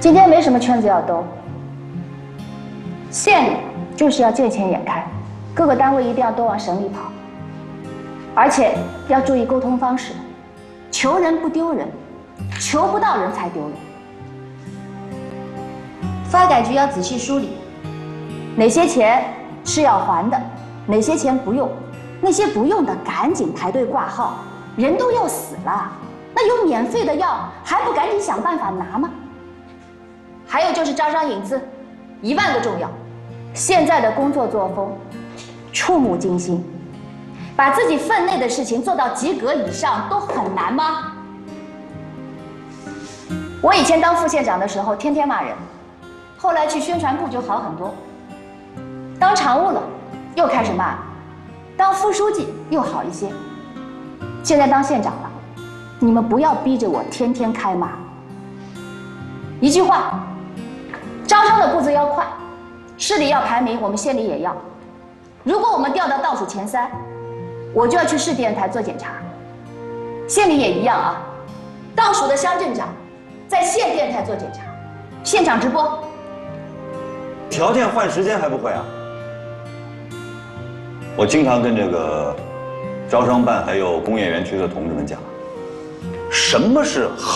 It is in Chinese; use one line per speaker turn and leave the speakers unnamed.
今天没什么圈子要兜，县里就是要见钱眼开，各个单位一定要都往省里跑，而且要注意沟通方式，求人不丢人，求不到人才丢人。发改局要仔细梳理，哪些钱是要还的，哪些钱不用，那些不用的赶紧排队挂号，人都要死了，那有免费的药还不赶紧想办法拿吗？还有就是招商引资，1万个重要。现在的工作作风，触目惊心，把自己分内的事情做到及格以上都很难吗？我以前当副县长的时候，天天骂人，后来去宣传部就好很多。当常务了，又开始骂；当副书记又好一些。现在当县长了，你们不要逼着我天天开骂。一句话，招商的步子要快，市里要排名，我们县里也要。如果我们掉到倒数前3，我就要去市电台做检查。县里也一样啊，倒数的乡镇长在县电台做检查，现场直播。
条件换时间还不会啊？我经常跟这个招商办还有工业园区的同志们讲，什么是好？